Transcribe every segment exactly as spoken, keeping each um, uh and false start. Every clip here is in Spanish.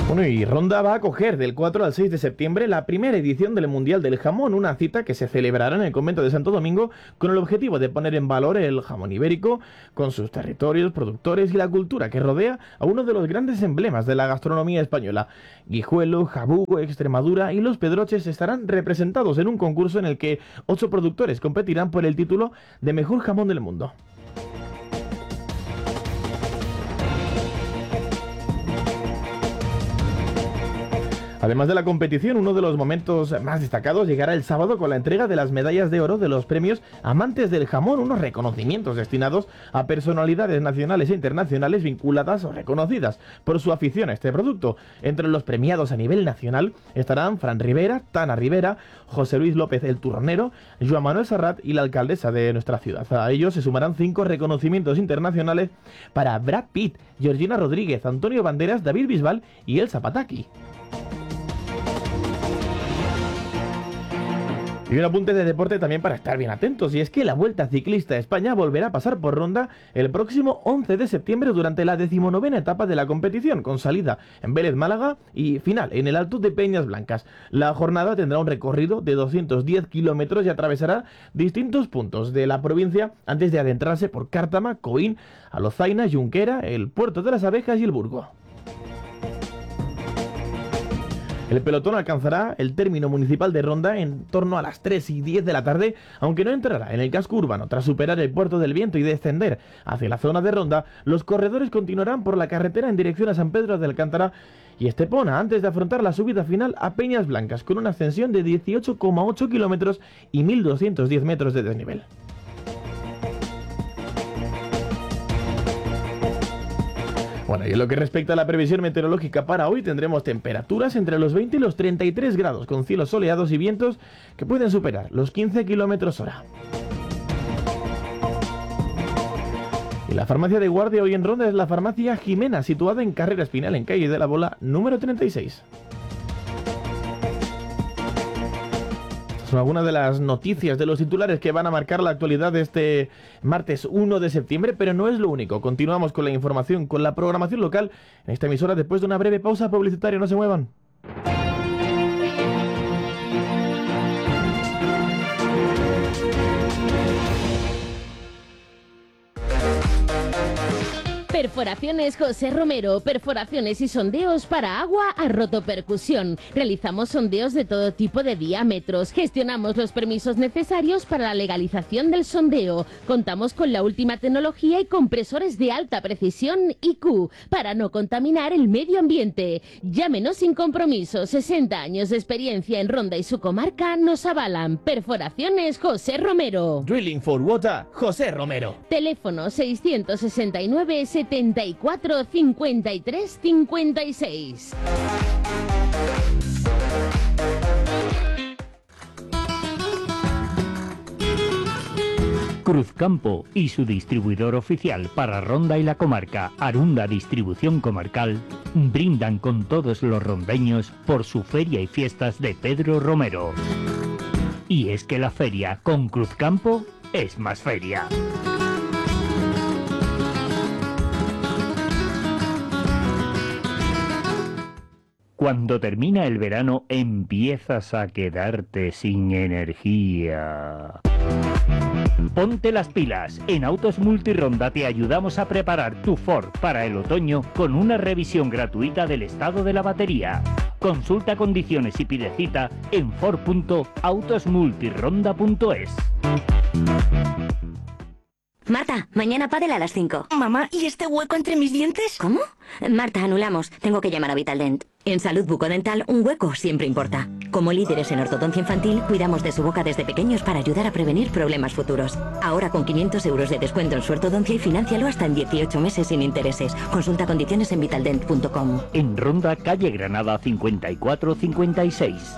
Bueno, y Ronda va a acoger del cuatro al seis de septiembre la primera edición del Mundial del Jamón, una cita que se celebrará en el convento de Santo Domingo con el objetivo de poner en valor el jamón ibérico con sus territorios, productores y la cultura que rodea a uno de los grandes emblemas de la gastronomía española. Guijuelo, Jabugo, Extremadura y Los Pedroches estarán representados en un concurso en el que ocho productores competirán por el título de mejor jamón del mundo. Además de la competición, uno de los momentos más destacados llegará el sábado con la entrega de las medallas de oro de los premios Amantes del Jamón, unos reconocimientos destinados a personalidades nacionales e internacionales vinculadas o reconocidas por su afición a este producto. Entre los premiados a nivel nacional estarán Fran Rivera, Tana Rivera, José Luis López el Turronero, Joan Manuel Serrat y la alcaldesa de nuestra ciudad. A ellos se sumarán cinco reconocimientos internacionales para Brad Pitt, Georgina Rodríguez, Antonio Banderas, David Bisbal y Elsa Pataki. Y un apunte de deporte también para estar bien atentos, y es que la Vuelta Ciclista a España volverá a pasar por Ronda el próximo once de septiembre durante la decimonovena etapa de la competición, con salida en Vélez Málaga y final en el Alto de Peñas Blancas. La jornada tendrá un recorrido de doscientos diez kilómetros y atravesará distintos puntos de la provincia antes de adentrarse por Cártama, Coín, Alozaina, Junquera, el Puerto de las Abejas y el Burgo. El pelotón alcanzará el término municipal de Ronda en torno a las tres y diez de la tarde, aunque no entrará en el casco urbano. Tras superar el Puerto del Viento y descender hacia la zona de Ronda, los corredores continuarán por la carretera en dirección a San Pedro de Alcántara y Estepona, antes de afrontar la subida final a Peñas Blancas, con una ascensión de dieciocho coma ocho kilómetros y mil doscientos diez metros de desnivel. Bueno, y en lo que respecta a la previsión meteorológica para hoy, tendremos temperaturas entre los veinte y los treinta y tres grados, con cielos soleados y vientos que pueden superar los quince kilómetros hora. Y la farmacia de guardia hoy en Ronda es la farmacia Jimena, situada en Carrera Espinal, en calle de la Bola, número treinta y seis. Son algunas de las noticias de los titulares que van a marcar la actualidad de este martes uno de septiembre, pero no es lo único. Continuamos con la información, con la programación local en esta emisora después de una breve pausa publicitaria. No se muevan. Perforaciones José Romero, perforaciones y sondeos para agua a rotopercusión. Realizamos sondeos de todo tipo de diámetros, gestionamos los permisos necesarios para la legalización del sondeo. Contamos con la última tecnología y compresores de alta precisión I Q para no contaminar el medio ambiente. Llámenos sin compromiso, sesenta años de experiencia en Ronda y su comarca nos avalan. Perforaciones José Romero. Drilling for Water, José Romero. Teléfono seiscientos sesenta y nueve, setenta y cuatro, cincuenta y tres, cincuenta y seis. Cruzcampo y su distribuidor oficial para Ronda y la comarca, Arunda Distribución Comarcal, brindan con todos los rondeños por su feria y fiestas de Pedro Romero. Y es que la feria con Cruzcampo es más feria. Cuando termina el verano empiezas a quedarte sin energía. Ponte las pilas. En Autos Multironda te ayudamos a preparar tu Ford para el otoño con una revisión gratuita del estado de la batería. Consulta condiciones y pide cita en ford punto autos multironda punto es. Marta, mañana pádel a las cinco. Mamá, ¿y este hueco entre mis dientes? ¿Cómo? Marta, anulamos. Tengo que llamar a Vitaldent. En salud bucodental, un hueco siempre importa. Como líderes en ortodoncia infantil, cuidamos de su boca desde pequeños para ayudar a prevenir problemas futuros. Ahora con quinientos euros de descuento en su ortodoncia y financialo hasta en dieciocho meses sin intereses. Consulta condiciones en vitaldent punto com. En Ronda, calle Granada cincuenta y cuatro cincuenta y seis.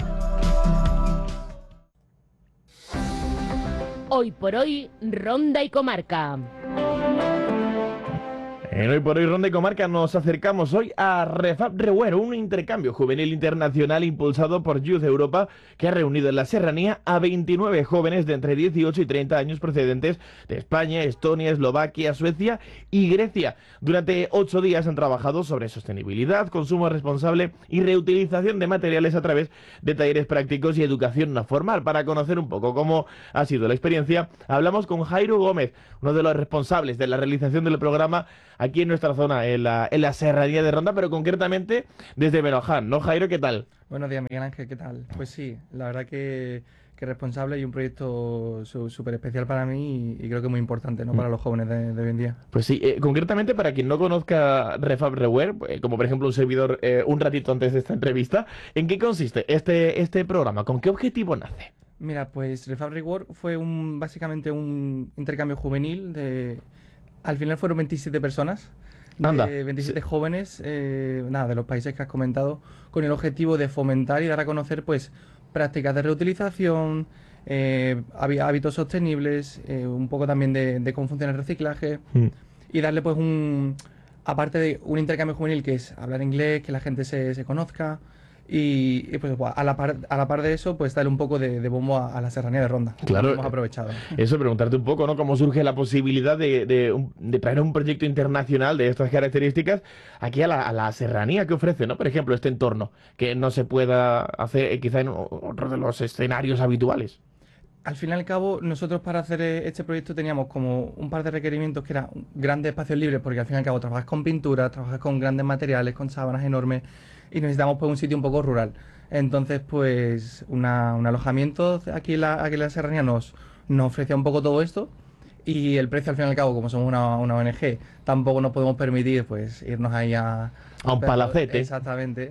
Hoy por hoy, Ronda y comarca. En Hoy por Hoy Ronda y Comarca nos acercamos hoy a Refab Rewear, un intercambio juvenil internacional impulsado por Youth Europa que ha reunido en la Serranía a veintinueve jóvenes de entre dieciocho y treinta años procedentes de España, Estonia, Eslovaquia, Suecia y Grecia. Durante ocho días han trabajado sobre sostenibilidad, consumo responsable y reutilización de materiales a través de talleres prácticos y educación no formal. Para conocer un poco cómo ha sido la experiencia, hablamos con Jairo Gómez, uno de los responsables de la realización del programa aquí en nuestra zona, en la, en la Serranía de Ronda, pero concretamente desde Benoján, ¿no, Jairo? ¿Qué tal? Buenos días, Miguel Ángel, ¿qué tal? Pues sí, la verdad que, que responsable y un proyecto súper especial para mí y, y creo que muy importante, ¿no? Para los jóvenes de, de hoy en día. Pues sí, eh, concretamente para quien no conozca Refab Rewear, eh, como por ejemplo un servidor eh, un ratito antes de esta entrevista, ¿en qué consiste este, este programa? ¿Con qué objetivo nace? Mira, pues Refab Rewear fue un, básicamente un intercambio juvenil de... Al final fueron veintisiete personas, Anda. de veintisiete sí. jóvenes, eh, nada, de los países que has comentado, con el objetivo de fomentar y dar a conocer, pues, prácticas de reutilización, eh, hábitos sostenibles, eh, un poco también de, de cómo funciona el reciclaje, mm. y darle, pues, un... Aparte de un intercambio juvenil que es hablar inglés, que la gente se, se conozca, y, y pues a la, par, a la par de eso, pues darle un poco de, de bombo a, a la Serranía de Ronda. Claro, hemos aprovechado. Eso, preguntarte un poco, ¿no? ¿Cómo surge la posibilidad de, de, un, de traer un proyecto internacional de estas características aquí a la, a la Serranía que ofrece, ¿no? Por ejemplo, este entorno, que no se pueda hacer eh, quizá en otro de los escenarios habituales. Al fin y al cabo, nosotros para hacer este proyecto teníamos como un par de requerimientos que eran grandes espacios libres, porque al fin y al cabo trabajas con pintura, trabajas con grandes materiales, con sábanas enormes, y necesitamos pues un sitio un poco rural. Entonces, pues una, un alojamiento aquí en la, aquí en la Serranía nos, nos ofrecía un poco todo esto, y el precio al fin y al cabo, como somos una, una O N Ge, tampoco nos podemos permitir pues irnos ahí a... A un palacete. Exactamente.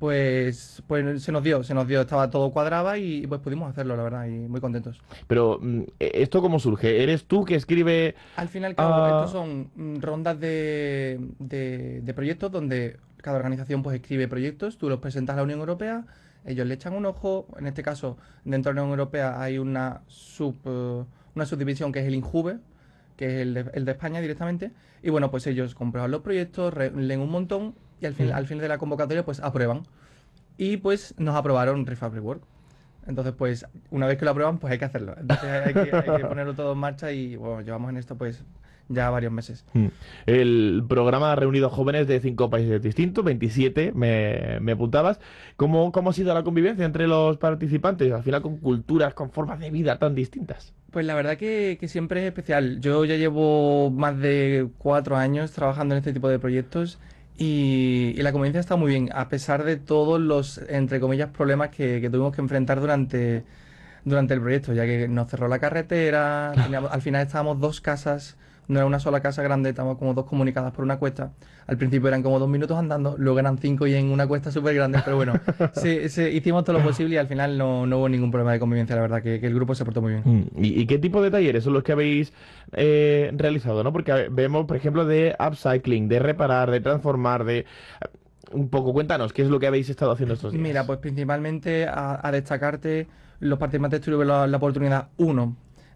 Pues, pues se nos dio, se nos dio, estaba todo cuadraba y pues pudimos hacerlo, la verdad, y muy contentos. Pero, ¿esto cómo surge? ¿Eres tú que escribe...? Al fin y al cabo, uh... estos son rondas de, de, de proyectos donde cada organización pues escribe proyectos, tú los presentas a la Unión Europea, ellos le echan un ojo, en este caso, dentro de la Unión Europea hay una, sub, uh, una subdivisión que es el INJUVE, que es el de, el de España directamente, y bueno, pues ellos comprueban los proyectos, re, leen un montón, y al fin, mm. al fin de la convocatoria pues aprueban. Y pues nos aprobaron Refab Rewear. Entonces pues una vez que lo aprueban pues hay que hacerlo. Entonces hay que, hay que ponerlo todo en marcha y bueno, llevamos en esto pues ya varios meses. Mm. El programa ha reunido jóvenes de cinco países distintos, veintisiete me, me apuntabas. ¿Cómo, ¿Cómo ha sido la convivencia entre los participantes? Al final con culturas, con formas de vida tan distintas. Pues la verdad que, que siempre es especial. Yo ya llevo más de cuatro años trabajando en este tipo de proyectos. Y, y la convivencia está muy bien, a pesar de todos los, entre comillas, problemas que, que tuvimos que enfrentar durante, durante el proyecto, ya que nos cerró la carretera, teníamos, al final estábamos dos casas, no era una sola casa grande, estábamos como dos comunicadas por una cuesta. Al principio eran como dos minutos andando, luego eran cinco y en una cuesta súper grande, pero bueno, se, se, hicimos todo lo posible y al final no, no hubo ningún problema de convivencia, la verdad, que, que el grupo se portó muy bien. ¿Y, y qué tipo de talleres son los que habéis eh, realizado, ¿no? Porque vemos, por ejemplo, de upcycling, de reparar, de transformar, de... Un poco, cuéntanos, ¿qué es lo que habéis estado haciendo estos días? Mira, pues principalmente a, a destacarte, los participantes tuvieron la, la oportunidad, uno,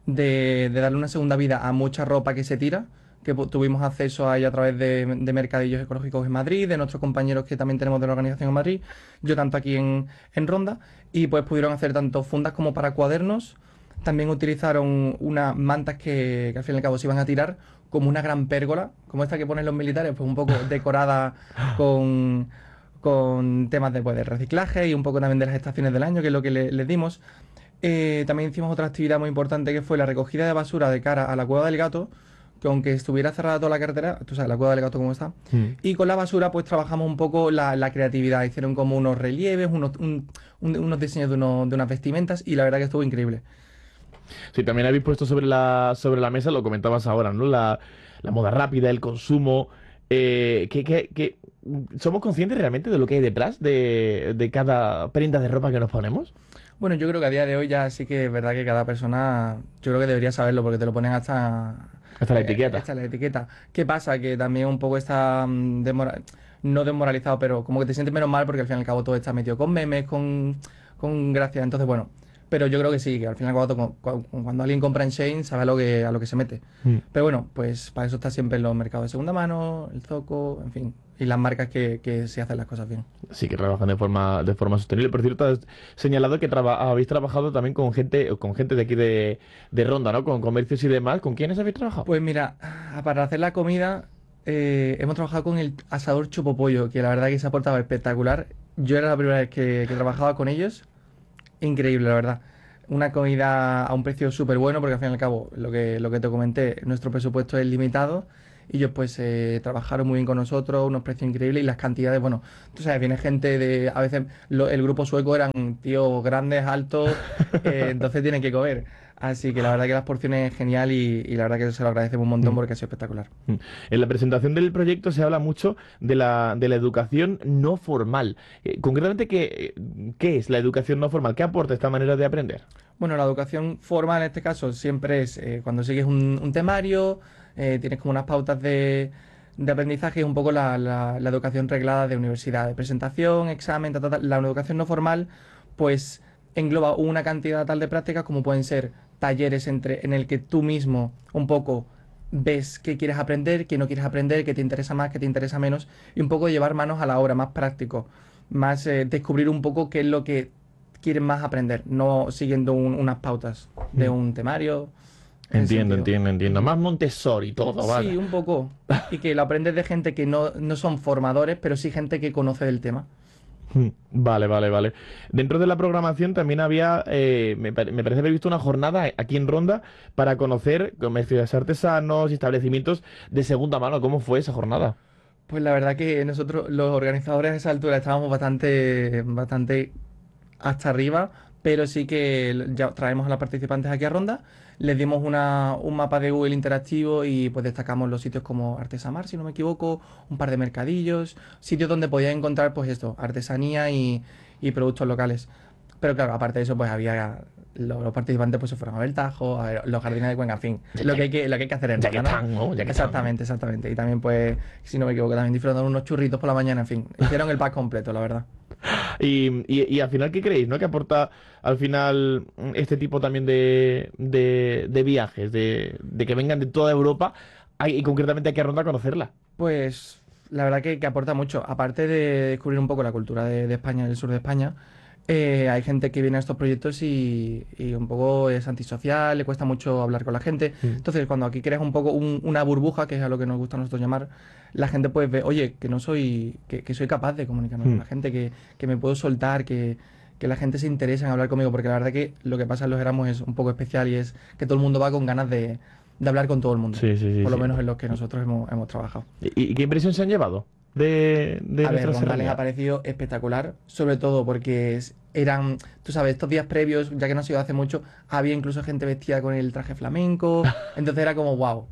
de, de darle una segunda vida a mucha ropa que se tira, que tuvimos acceso a ella a través de, de mercadillos ecológicos en Madrid, de nuestros compañeros que también tenemos de la organización en Madrid, yo tanto aquí en, en Ronda, y pues pudieron hacer tanto fundas como para cuadernos. También utilizaron unas mantas que, que al fin y al cabo se iban a tirar, como una gran pérgola, como esta que ponen los militares, pues un poco decorada con, con temas de, pues, de reciclaje y un poco también de las estaciones del año, que es lo que le, les dimos. Eh, también hicimos otra actividad muy importante que fue la recogida de basura de cara a la Cueva del Gato, que aunque estuviera cerrada toda la carretera, tú sabes, la Cueva del Gato cómo está, mm. y con la basura pues trabajamos un poco la, la creatividad, hicieron como unos relieves, unos, un, un, unos diseños de, unos, de unas vestimentas y la verdad que estuvo increíble. Sí, también habéis puesto sobre la, sobre la mesa, lo comentabas ahora, ¿no? La, la moda rápida, el consumo, eh, que, que, que ¿somos conscientes realmente de lo que hay detrás de, de cada prenda de ropa que nos ponemos? Bueno, yo creo que a día de hoy ya sí que es verdad que cada persona, yo creo que debería saberlo porque te lo ponen hasta... Hasta la etiqueta. Eh, hasta la etiqueta. ¿Qué pasa? Que también un poco está um, demora no desmoralizado, pero como que te sientes menos mal porque al fin y al cabo todo está metido con memes, con, con gracia. Entonces, bueno, Pero yo creo que sí, que al final cuando, cuando, cuando alguien compra en Shein sabe a lo que, a lo que se mete. Mm. Pero bueno, pues para eso está siempre en los mercados de segunda mano, el Zoco, en fin, y las marcas que, que se hacen las cosas bien. Sí, que trabajan de forma de forma sostenible. Por cierto, has señalado que traba, habéis trabajado también con gente con gente de aquí de, de Ronda, ¿no? Con comercios y demás. ¿Con quiénes habéis trabajado? Pues mira, para hacer la comida eh, hemos trabajado con el asador Chupopollo, que la verdad que se ha portado espectacular. Yo era la primera vez que, que trabajaba con ellos. Increíble, la verdad. Una comida a un precio súper bueno, porque al fin y al cabo, lo que, lo que te comenté, nuestro presupuesto es limitado. Y ellos pues eh, trabajaron muy bien con nosotros, unos precios increíbles y las cantidades, bueno, tú sabes, viene gente de, a veces lo, el grupo sueco eran tíos grandes, altos, eh, entonces tienen que comer. Así que la verdad que las porciones es genial y, y la verdad que se lo agradecemos un montón porque ha sido espectacular. En la presentación del proyecto se habla mucho de la, de la educación no formal. Eh, concretamente, ¿qué, ¿qué es la educación no formal? ¿Qué aporta esta manera de aprender? Bueno, la educación formal en este caso siempre es eh, cuando sigues un, un temario, eh, tienes como unas pautas de, de aprendizaje, es un poco la, la, la educación reglada de universidad, de presentación, examen, ta, ta, ta. La educación no formal pues engloba una cantidad tal de prácticas como pueden ser talleres entre, en el que tú mismo un poco ves qué quieres aprender, qué no quieres aprender, qué te interesa más, qué te interesa menos, y un poco llevar manos a la obra, más práctico, más eh, descubrir un poco qué es lo que quieres más aprender, no siguiendo un, unas pautas de un temario. Entiendo, entiendo, entiendo. Más Montessori y todo, ¿vale? Sí, un poco. Y que lo aprendes de gente que no, no son formadores, pero sí gente que conoce del tema. Vale, vale, vale. Dentro de la programación también había, eh, me, me parece haber visto una jornada aquí en Ronda para conocer comercios artesanos y establecimientos de segunda mano. ¿Cómo fue esa jornada? Pues la verdad que nosotros, los organizadores a esa altura, estábamos bastante, bastante hasta arriba, pero sí que ya traemos a los participantes aquí a Ronda, les dimos una, un mapa de Google interactivo y pues destacamos los sitios como Artesamar, si no me equivoco, un par de mercadillos, sitios donde podías encontrar pues esto, artesanía y, y productos locales. Pero claro, aparte de eso, pues había los, los participantes pues se fueron a ver el Tajo, a ver los jardines de Cuenca, en fin, ya lo que hay que, lo que hay que hacer en ya que Ronda, ¿no? están, ¿no? Ya que exactamente, están. exactamente. Y también pues, si no me equivoco, también disfrutaron unos churritos por la mañana, en fin, hicieron el pack completo, la verdad. Y, y, y al final, ¿qué creéis? ¿No? ¿Qué aporta al final este tipo también de, de, de viajes, de, de que vengan de toda Europa a, y concretamente aquí a Ronda a conocerla? Pues la verdad que, que aporta mucho. Aparte de descubrir un poco la cultura de, de España, del sur de España, eh, hay gente que viene a estos proyectos y, y un poco es antisocial, le cuesta mucho hablar con la gente. Mm. Entonces, cuando aquí creas un poco un, una burbuja, que es a lo que nos gusta a nosotros llamar, la gente pues ve, oye, que no soy, que, que soy capaz de comunicarme mm. con la gente, que, que me puedo soltar, que, que la gente se interesa en hablar conmigo, porque la verdad que lo que pasa en los Erasmus es un poco especial y es que todo el mundo va con ganas de, de hablar con todo el mundo. Sí, sí, sí, por lo sí. menos en los que nosotros hemos, hemos trabajado. ¿Y, ¿Y qué impresión se han llevado de, de A ver, nuestra Ronda les ha parecido espectacular, sobre todo porque eran, tú sabes, estos días previos, ya que no ha sido hace mucho, había incluso gente vestida con el traje flamenco, entonces era como wow.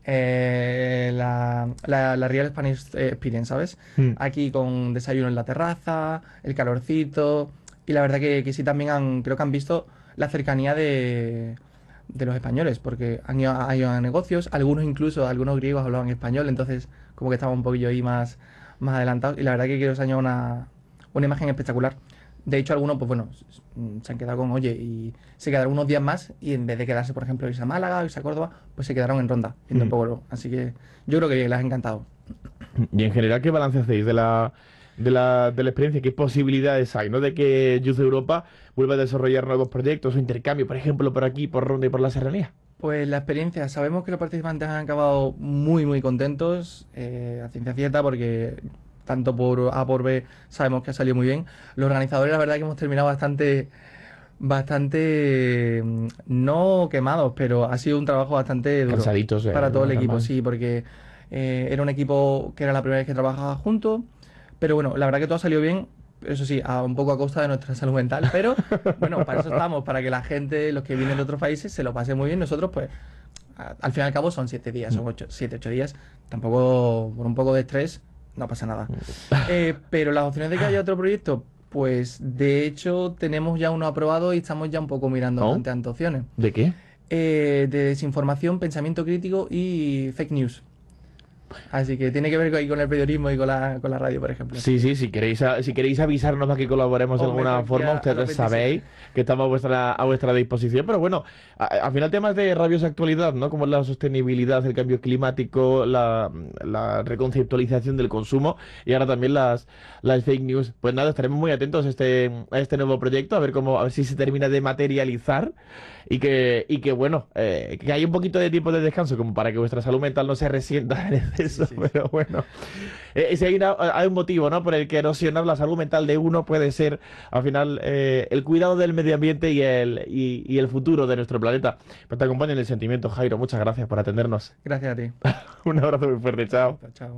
Eh, la, la, la Real Spanish Experience, ¿sabes? Mm. Aquí con desayuno en la terraza, el calorcito, y la verdad que, que sí también han, creo que han visto la cercanía de, de los españoles, porque han ido, han ido a negocios, algunos incluso, algunos griegos hablaban español, entonces como que estaban un poquillo ahí más, más adelantados, y la verdad que quiero enseñar una, una imagen espectacular. De hecho, algunos, pues bueno, se han quedado con, oye, y se quedaron unos días más y en vez de quedarse, por ejemplo, irse a Málaga, irse a Córdoba, pues se quedaron en Ronda, viendo mm. un poco. Así que yo creo que les ha encantado. Y en general, ¿qué balance hacéis de la, de la, de la experiencia? ¿Qué posibilidades hay, ¿no? De que Youth Europa vuelva a desarrollar nuevos proyectos o intercambio, por ejemplo, por aquí, por Ronda y por la Serranía? Pues la experiencia, sabemos que los participantes han acabado muy, muy contentos, eh, a ciencia cierta, porque tanto por A por B sabemos que ha salido muy bien. Los organizadores, la verdad que hemos terminado bastante, bastante, no quemados, pero ha sido un trabajo bastante duro. Cansaditos, eh, para todo el equipo, mal. sí, porque eh, era un equipo que era la primera vez que trabajaba juntos, pero bueno, la verdad que todo ha salido bien, eso sí, a un poco a costa de nuestra salud mental, pero bueno, para eso estamos, para que la gente, los que vienen de otros países, se lo pase muy bien. Nosotros, pues, a, al fin y al cabo son siete días, son ocho, siete, ocho días, tampoco por un poco de estrés no pasa nada. Eh, pero las opciones de que haya otro proyecto, pues de hecho tenemos ya uno aprobado y estamos ya un poco mirando ¿Oh? planteando opciones. ¿De qué? Eh, de desinformación, pensamiento crítico y fake news. Así que tiene que ver con, con el periodismo y con la, con la radio, por ejemplo. Sí, sí, si queréis, si queréis avisarnos para que colaboremos de Hombre, alguna pues forma, ya, ustedes a sabéis que estamos a vuestra, a vuestra disposición. Pero bueno, a- al final temas de rabiosa actualidad, ¿no? Como la sostenibilidad, el cambio climático, la, la reconceptualización del consumo y ahora también las, las fake news. Pues nada, estaremos muy atentos a este, a este nuevo proyecto, a ver cómo, a ver si se termina de materializar y que, y que bueno, eh, que haya un poquito de tiempo de descanso como para que vuestra salud mental no se resienta en exceso, Sí, sí, pero bueno. Eh, si hay, una- hay un motivo, ¿no?, por el que erosionar la salud mental de uno puede ser, al final, eh, el cuidado del medio ambiente y el, y, y el futuro de nuestro planeta. Pues te acompaña en el sentimiento, Jairo. Muchas gracias por atendernos. Gracias a ti. Un abrazo muy fuerte, chao. Chao.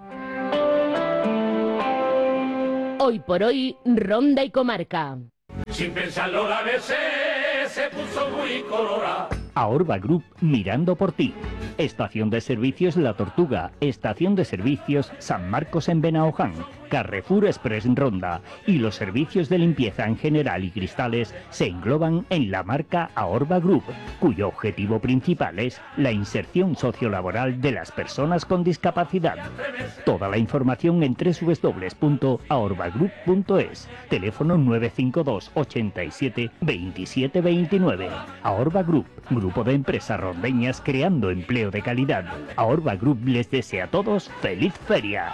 Hoy por hoy, Ronda y Comarca. Sin pensarlo la besé, se puso muy colorada. Aorba Group, mirando por ti. Estación de servicios La Tortuga, estación de servicios San Marcos en Benaoján, Carrefour Express Ronda y los servicios de limpieza en general y cristales se engloban en la marca Aorba Group, cuyo objetivo principal es la inserción sociolaboral de las personas con discapacidad. Toda la información en doble u doble u doble u punto aorba group punto es, teléfono nueve cinco dos, ochenta y siete, veintisiete veintinueve. Aorba Group, grupo de empresas rondeñas creando empleo de calidad. Aorba Group les desea a todos feliz feria.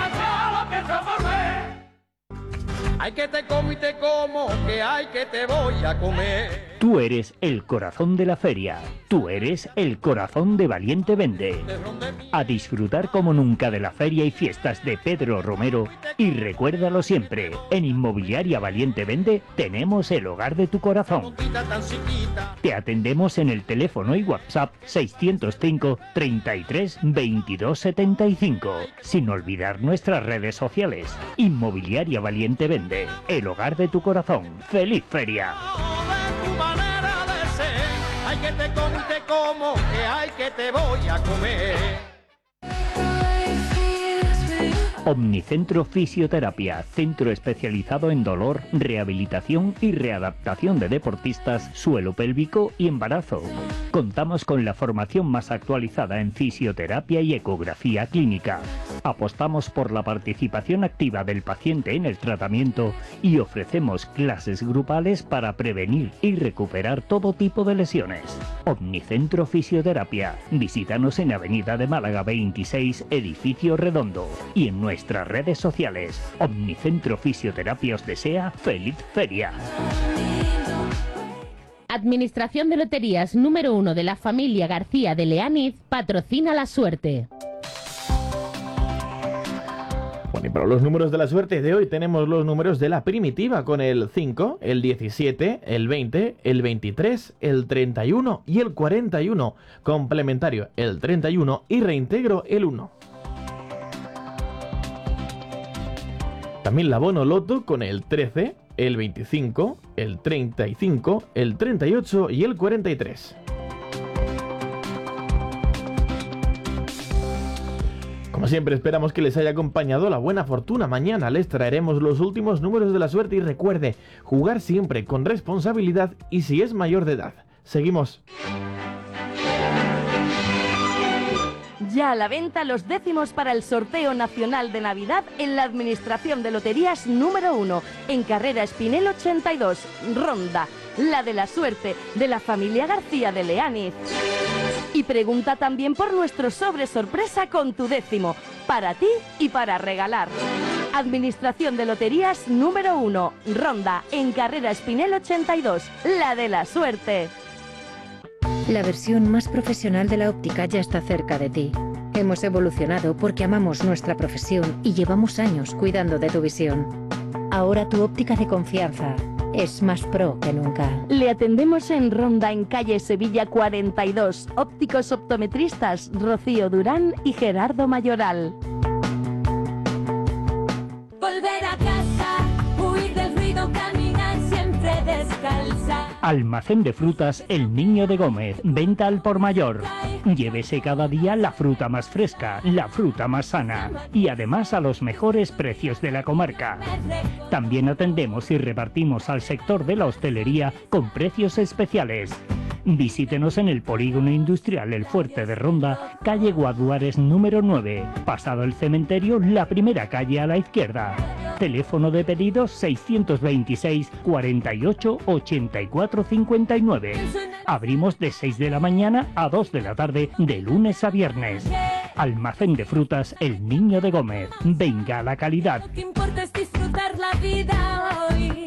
Hay que te como y te como, que hay que te voy a comer. Tú eres el corazón de la feria. Tú eres el corazón de Valiente Vende. A disfrutar como nunca de la feria y fiestas de Pedro Romero. Y recuérdalo siempre, en Inmobiliaria Valiente Vende tenemos el hogar de tu corazón. Tan chiquita. Te atendemos en el teléfono y WhatsApp seiscientos cinco, treinta y tres, veintidós setenta y cinco. Sin olvidar nuestras redes sociales. Inmobiliaria Valiente Vende, el hogar de tu corazón. ¡Feliz feria! De tu manera de ser. Hay que te como y te como, que hay que te voy a comer. Omnicentro Fisioterapia, centro especializado en dolor, rehabilitación y readaptación de deportistas, suelo pélvico y embarazo. Contamos con la formación más actualizada en fisioterapia y ecografía clínica. Apostamos por la participación activa del paciente en el tratamiento y ofrecemos clases grupales para prevenir y recuperar todo tipo de lesiones. Omnicentro Fisioterapia. Visítanos en Avenida de Málaga veintiséis, Edificio Redondo, y en nuestras redes sociales. Omnicentro Fisioterapia os desea feliz feria. Administración de Loterías número uno de la familia García de Leániz patrocina la suerte. Bueno, y para los números de la suerte de hoy tenemos los números de la primitiva con el cinco, el diecisiete, el veinte, el veintitrés, el treinta y uno y el cuarenta y uno. Complementario el treinta y uno y reintegro el uno. También la bono loto con el trece, el veinticinco, el treinta y cinco, el treinta y ocho y el cuarenta y tres. Como siempre, esperamos que les haya acompañado la buena fortuna. Mañana les traeremos los últimos números de la suerte y recuerde, jugar siempre con responsabilidad y si es mayor de edad. Seguimos. Ya a la venta los décimos para el sorteo nacional de Navidad en la Administración de Loterías número uno, en Carrera Espinel ochenta y dos, Ronda, la de la suerte, de la familia García de Leániz. Y pregunta también por nuestro sobre sorpresa con tu décimo, para ti y para regalar. Administración de Loterías número uno, Ronda, en Carrera Espinel ochenta y dos, la de la suerte. La versión más profesional de la óptica ya está cerca de ti. Hemos evolucionado porque amamos nuestra profesión y llevamos años cuidando de tu visión. Ahora tu óptica de confianza es más pro que nunca. Le atendemos en Ronda, en calle Sevilla cuarenta y dos. Ópticos optometristas Rocío Durán y Gerardo Mayoral. Volver a casa, huir del ruido, caminar siempre descalza. Almacén de frutas El Niño de Gómez, venta al por mayor. Llévese cada día la fruta más fresca, la fruta más sana y además a los mejores precios de la comarca. También atendemos y repartimos al sector de la hostelería con precios especiales. Visítenos en el Polígono Industrial El Fuerte de Ronda, calle Guaduares número nueve, pasado el cementerio, la primera calle a la izquierda. Teléfono de pedidos seiscientos veintiséis, cuarenta y ocho, ochenta y cuatro cincuenta y nueve. Abrimos de seis de la mañana a dos de la tarde, de lunes a viernes. Almacén de frutas El Niño de Gómez. Venga la calidad. Lo que importa es disfrutar la vida hoy.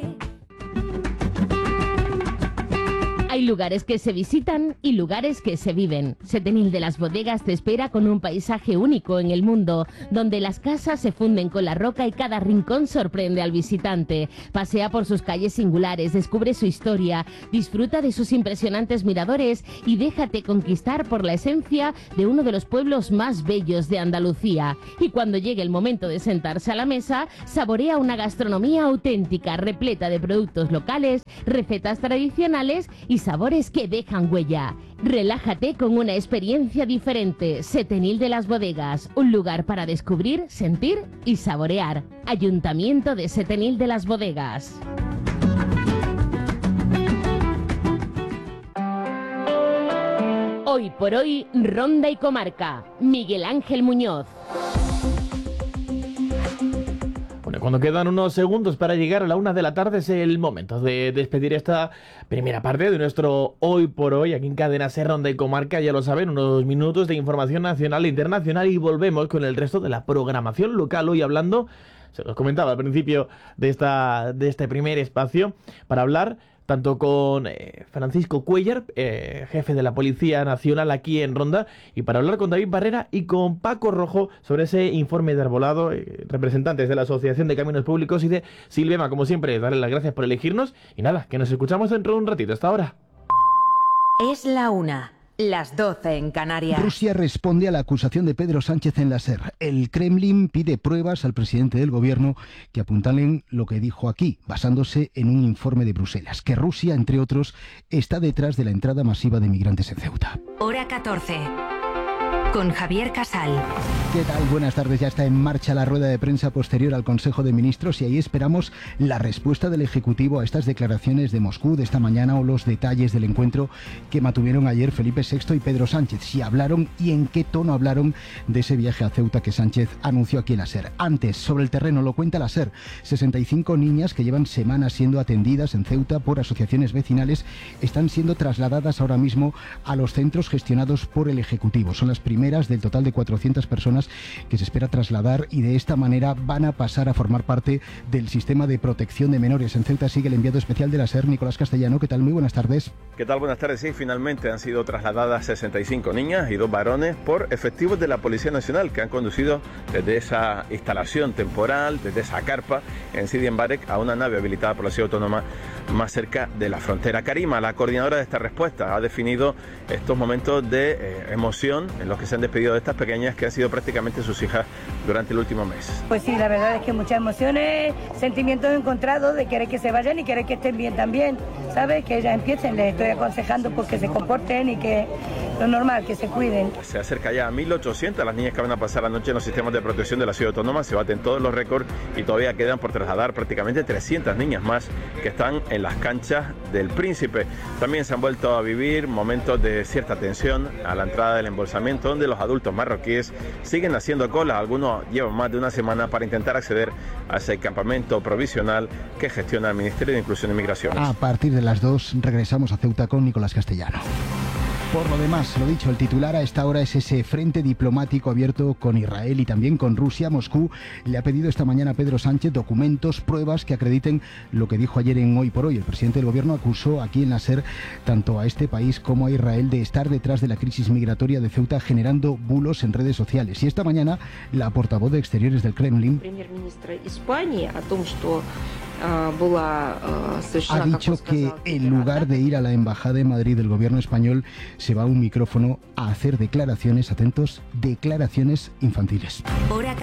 Hay lugares que se visitan y lugares que se viven. Setenil de las Bodegas te espera con un paisaje único en el mundo, donde las casas se funden con la roca y cada rincón sorprende al visitante. Pasea por sus calles singulares, descubre su historia, disfruta de sus impresionantes miradores y déjate conquistar por la esencia de uno de los pueblos más bellos de Andalucía. Y cuando llegue el momento de sentarse a la mesa, saborea una gastronomía auténtica, repleta de productos locales, recetas tradicionales y sabores que dejan huella. Relájate con una experiencia diferente. Setenil de las Bodegas, un lugar para descubrir, sentir y saborear. Ayuntamiento de Setenil de las Bodegas. Hoy por hoy, Ronda y Comarca. Miguel Ángel Muñoz. Cuando quedan unos segundos para llegar a la una de la tarde es el momento de despedir esta primera parte de nuestro Hoy por Hoy aquí en Cadena Ser, Ronda y Comarca. Ya lo saben, unos minutos de información nacional e internacional y volvemos con el resto de la programación local. Hoy hablando, se los comentaba al principio de, esta, de este primer espacio, para hablar tanto con eh, Francisco Cuéllar, eh, jefe de la Policía Nacional aquí en Ronda, y para hablar con David Barrera y con Paco Rojo sobre ese informe de arbolado, eh, representantes de la Asociación de Caminos Públicos y de Silvema. Como siempre, darles las gracias por elegirnos y nada, que nos escuchamos dentro de un ratito. Hasta ahora. Es la una. Las doce en Canarias. Rusia responde a la acusación de Pedro Sánchez en la SER. El Kremlin pide pruebas al presidente del gobierno que apuntalen lo que dijo aquí, basándose en un informe de Bruselas, que Rusia, entre otros, está detrás de la entrada masiva de migrantes en Ceuta. Hora catorce. Con Javier Casal. ¿Qué tal? Buenas tardes. Ya está en marcha la rueda de prensa posterior al Consejo de Ministros y ahí esperamos la respuesta del Ejecutivo a estas declaraciones de Moscú de esta mañana o los detalles del encuentro que mantuvieron ayer Felipe sexto y Pedro Sánchez. Si hablaron y en qué tono hablaron de ese viaje a Ceuta que Sánchez anunció aquí en la SER. Antes, sobre el terreno, lo cuenta la SER. sesenta y cinco niñas que llevan semanas siendo atendidas en Ceuta por asociaciones vecinales están siendo trasladadas ahora mismo a los centros gestionados por el Ejecutivo. Son las primeras del total de cuatrocientas personas que se espera trasladar y de esta manera van a pasar a formar parte del sistema de protección de menores. En Ceuta sigue el enviado especial de la SER, Nicolás Castellano. ¿Qué tal? Muy buenas tardes. ¿Qué tal? Buenas tardes. Sí, finalmente han sido trasladadas sesenta y cinco niñas y dos varones por efectivos de la Policía Nacional que han conducido desde esa instalación temporal, desde esa carpa en Sidi Mbarek a una nave habilitada por la Ciudad Autónoma más cerca de la frontera. Karima, la coordinadora de esta respuesta, ha definido estos momentos de eh, emoción en los que se han despedido de estas pequeñas que han sido prácticamente sus hijas durante el último mes. Pues sí, la verdad es que muchas emociones, sentimientos encontrados de querer que se vayan y querer que estén bien también, ¿sabes? Que ellas empiecen, les estoy aconsejando pues que se comporten y que lo normal, que se cuiden. Se acerca ya a mil ochocientas las niñas que van a pasar la noche en los sistemas de protección de la Ciudad Autónoma, se baten todos los récords y todavía quedan por trasladar prácticamente trescientas niñas más que están en las canchas del Príncipe. También se han vuelto a vivir momentos de cierta tensión a la entrada del embolsamiento, donde los adultos marroquíes siguen haciendo cola. Algunos llevan más de una semana para intentar acceder a ese campamento provisional que gestiona el Ministerio de Inclusión y Migraciones. A partir de las dos regresamos a Ceuta con Nicolás Castellano. Por lo demás, lo dicho, el titular a esta hora es ese frente diplomático abierto con Israel y también con Rusia. Moscú le ha pedido esta mañana a Pedro Sánchez documentos, pruebas que acrediten lo que dijo ayer en Hoy por Hoy. El presidente del gobierno acusó aquí en la SER tanto a este país como a Israel de estar detrás de la crisis migratoria de Ceuta, generando bulos en redes sociales. Y esta mañana la portavoz de Exteriores del Kremlin ha dicho que en lugar de ir a la embajada de Madrid del gobierno español se va a un micrófono a hacer declaraciones, atentos, declaraciones infantiles. Hora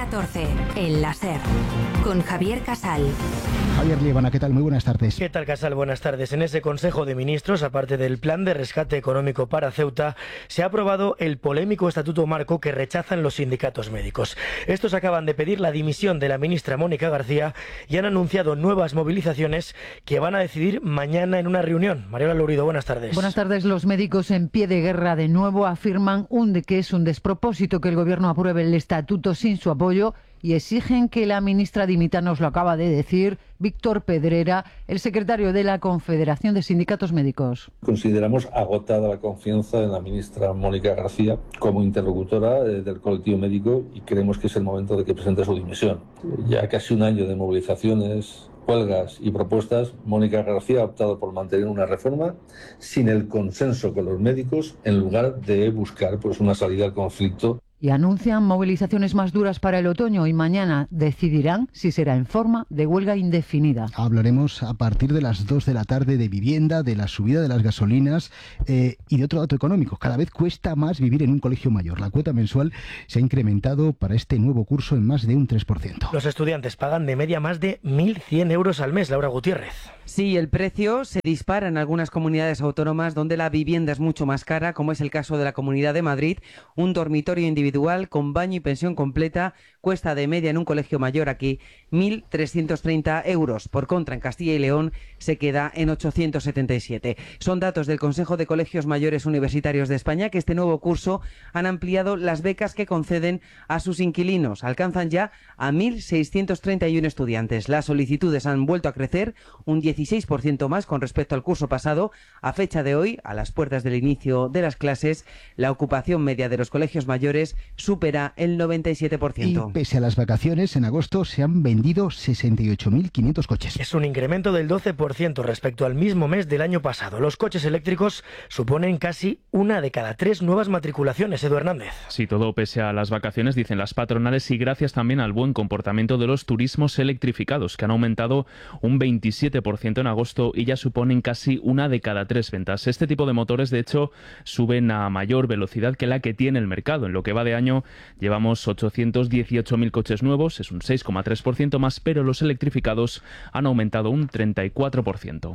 catorce, en la SER, con Javier Casal. Javier Liébana, ¿qué tal? Muy buenas tardes. ¿Qué tal, Casal? Buenas tardes. En ese Consejo de Ministros, aparte del plan de rescate económico para Ceuta, se ha aprobado el polémico Estatuto Marco que rechazan los sindicatos médicos. Estos acaban de pedir la dimisión de la ministra Mónica García y han anunciado nuevas movilizaciones que van a decidir mañana en una reunión. Mariola Lourido, buenas tardes. Buenas tardes. Los médicos en pie de guerra de nuevo afirman un de que es un despropósito que el Gobierno apruebe el estatuto sin su apoyo y exigen que la ministra dimita. Nos lo acaba de decir Víctor Pedrera, el secretario de la Confederación de Sindicatos Médicos. Consideramos agotada la confianza en la ministra Mónica García como interlocutora del colectivo médico y creemos que es el momento de que presente su dimisión. Ya casi un año de movilizaciones, huelgas y propuestas, Mónica García ha optado por mantener una reforma sin el consenso con los médicos en lugar de buscar pues, una salida al conflicto. Y anuncian movilizaciones más duras para el otoño y mañana decidirán si será en forma de huelga indefinida. Hablaremos a partir de las dos de la tarde de vivienda, de la subida de las gasolinas eh, y de otro dato económico. Cada vez cuesta más vivir en un colegio mayor. La cuota mensual se ha incrementado para este nuevo curso en más de un tres por ciento. Los estudiantes pagan de media más de mil cien euros al mes. Laura Gutiérrez. Sí, el precio se dispara en algunas comunidades autónomas donde la vivienda es mucho más cara, como es el caso de la Comunidad de Madrid. Un dormitorio individual con baño y pensión completa cuesta de media en un colegio mayor aquí mil trescientos treinta euros. Por contra, en Castilla y León se queda en ochocientos setenta y siete. Son datos del Consejo de Colegios Mayores Universitarios de España, que este nuevo curso han ampliado las becas que conceden a sus inquilinos. Alcanzan ya a mil seiscientos treinta y uno estudiantes. Las solicitudes han vuelto a crecer un dieciséis por ciento más con respecto al curso pasado. A fecha de hoy, a las puertas del inicio de las clases, la ocupación media de los colegios mayores supera el noventa y siete por ciento. Y pese a las vacaciones, en agosto se han vendido sesenta y ocho mil quinientos coches. Es un incremento del doce por ciento respecto al mismo mes del año pasado. Los coches eléctricos suponen casi una de cada tres nuevas matriculaciones. Edu Hernández. Sí, todo pese a las vacaciones, dicen las patronales, y gracias también al buen comportamiento de los turismos electrificados, que han aumentado un veintisiete por ciento en agosto y ya suponen casi una de cada tres ventas. Este tipo de motores, de hecho, suben a mayor velocidad que la que tiene el mercado. En lo que va de año llevamos ochocientos dieciocho mil coches nuevos, es un seis coma tres por ciento más, pero los electrificados han aumentado un treinta y cuatro por ciento.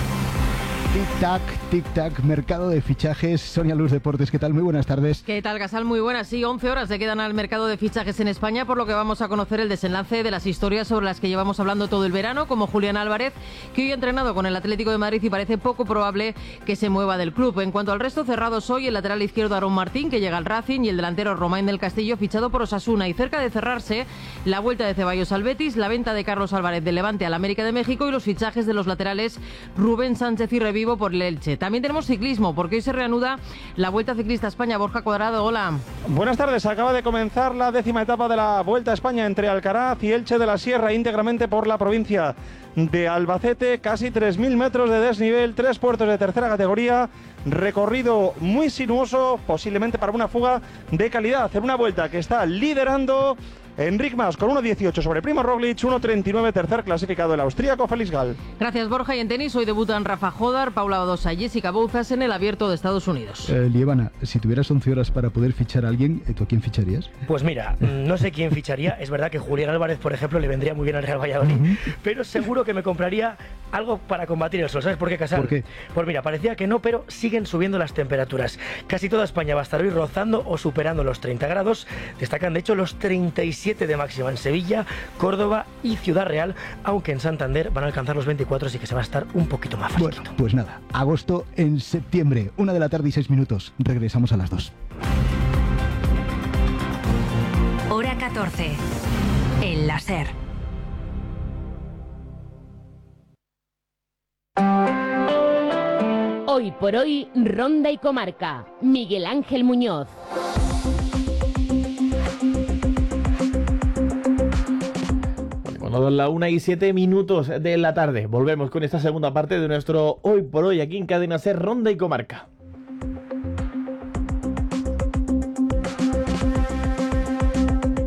Tic-tac, tic-tac, mercado de fichajes. Sonia Luz Deportes, ¿qué tal? Muy buenas tardes. ¿Qué tal, Casal? Muy buenas. Sí, once horas se quedan al mercado de fichajes en España, por lo que vamos a conocer el desenlace de las historias sobre las que llevamos hablando todo el verano, como Julián Álvarez, que hoy ha entrenado con el Atlético de Madrid y parece poco probable que se mueva del club. En cuanto al resto, cerrados hoy el lateral izquierdo Aarón Martín, que llega al Racing, y el delantero Romain del Castillo, fichado por Osasuna. Y cerca de cerrarse, la vuelta de Ceballos al Betis, la venta de Carlos Álvarez del Levante al América de México y los fichajes de los laterales Rubén Sánchez y Revivo por el Elche. También tenemos ciclismo, porque hoy se reanuda la Vuelta Ciclista a España. Borja Cuadrado, hola. Buenas tardes. Acaba de comenzar la décima etapa de la Vuelta a España entre Alcaraz y Elche de la Sierra, íntegramente por la provincia de Albacete. Casi tres mil metros de desnivel, tres puertos de tercera categoría, recorrido muy sinuoso, posiblemente para una fuga de calidad, en una vuelta que está liderando Enric Mas con uno dieciocho sobre Primo Roglic, uno treinta y nueve tercer clasificado el austríaco Félix Gall. Gracias, Borja. Y en tenis hoy debutan Rafa Jodar, Paula Badosa y Jessica Bouzas en el Abierto de Estados Unidos. Eh, Liébana, si tuvieras once horas para poder fichar a alguien, ¿tú a quién ficharías? Pues mira, no sé quién ficharía. Es verdad que Julián Álvarez, por ejemplo, le vendría muy bien al Real Valladolid, uh-huh. pero seguro que me compraría algo para combatir el sol. ¿Sabes por qué, Casal? ¿Por qué? Pues mira, parecía que no, pero siguen subiendo las temperaturas. Casi toda España va a estar hoy rozando o superando los treinta grados. Destacan, de hecho, los treinta y siete de máxima en Sevilla, Córdoba y Ciudad Real, aunque en Santander van a alcanzar los veinticuatro, así que se va a estar un poquito más fresquito. Bueno, pues nada, agosto en septiembre, una de la tarde y seis minutos. Regresamos a las dos. Hora catorce, en la SER. Hoy por hoy, Ronda y Comarca. Miguel Ángel Muñoz. La una y siete minutos de la tarde. Volvemos con esta segunda parte de nuestro Hoy por Hoy aquí en Cadena SER, Ronda y Comarca.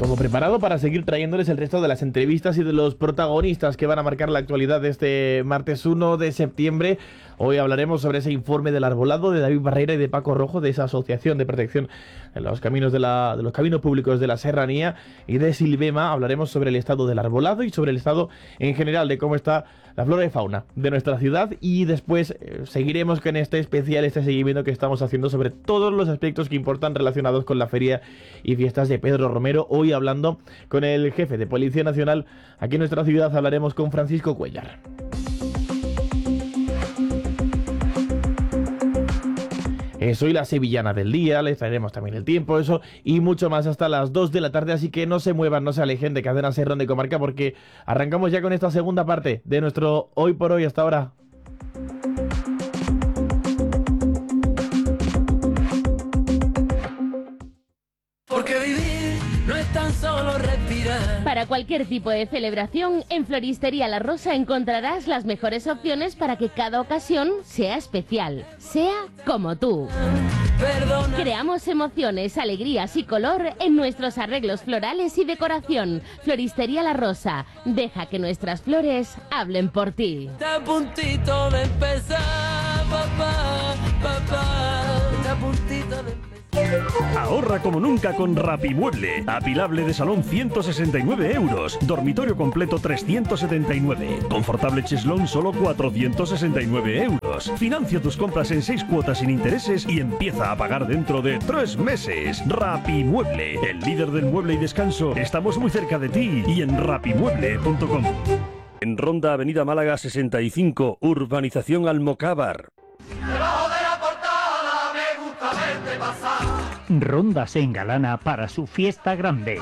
Todo preparado para seguir trayéndoles el resto de las entrevistas y de los protagonistas que van a marcar la actualidad de este martes uno de septiembre. Hoy hablaremos sobre ese informe del arbolado de David Barreira y de Paco Rojo, de esa Asociación de Protección de los Caminos de, la, de los Caminos Públicos de la Serranía, y de Silvema hablaremos sobre el estado del arbolado y sobre el estado en general de cómo está la flora y fauna de nuestra ciudad. Y después eh, seguiremos con este especial, este seguimiento que estamos haciendo sobre todos los aspectos que importan relacionados con la feria y fiestas de Pedro Romero. Hoy hablando con el jefe de Policía Nacional aquí en nuestra ciudad, hablaremos con Francisco Cuellar. Eh, soy la sevillana del día, les traeremos también el tiempo, eso y mucho más hasta las dos de la tarde, así que no se muevan, no se alejen de Cadena Ser Ronda y Comarca, porque arrancamos ya con esta segunda parte de nuestro Hoy por Hoy. Hasta ahora. Porque vivir no es tan solo respirar. Para cualquier tipo de celebración, en Floristería La Rosa encontrarás las mejores opciones para que cada ocasión sea especial, sea como tú. Perdona. Creamos emociones, alegrías y color en nuestros arreglos florales y decoración. Floristería La Rosa, deja que nuestras flores hablen por ti. Está a puntito de empezar, papá, papá. Está a puntito de empezar. Ahorra como nunca con Rapimueble. Apilable de salón ciento sesenta y nueve euros. Dormitorio completo trescientos setenta y nueve. Confortable cheslón solo cuatrocientos sesenta y nueve euros. Financia tus compras en seis cuotas sin intereses y empieza a pagar dentro de tres meses. Rapimueble, el líder del mueble y descanso. Estamos muy cerca de ti y en rapimueble punto com. En Ronda, Avenida Málaga sesenta y cinco, Urbanización Almocávar. Ronda se engalana para su fiesta grande.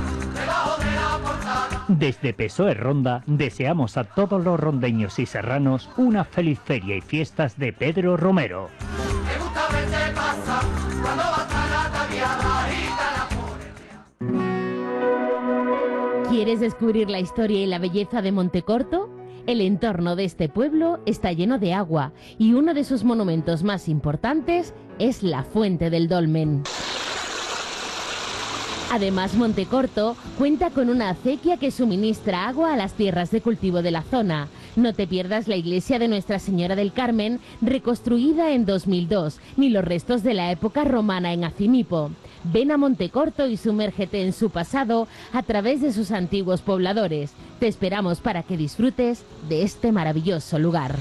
Desde P S O E Ronda deseamos a todos los rondeños y serranos una feliz feria y fiestas de Pedro Romero. ¿Quieres descubrir la historia y la belleza de Montecorto? El entorno de este pueblo está lleno de agua y uno de sus monumentos más importantes es la Fuente del Dolmen. Además, Montecorto cuenta con una acequia que suministra agua a las tierras de cultivo de la zona. No te pierdas la iglesia de Nuestra Señora del Carmen, reconstruida en dos mil dos, ni los restos de la época romana en Acimipo. Ven a Montecorto y sumérgete en su pasado a través de sus antiguos pobladores. Te esperamos para que disfrutes de este maravilloso lugar.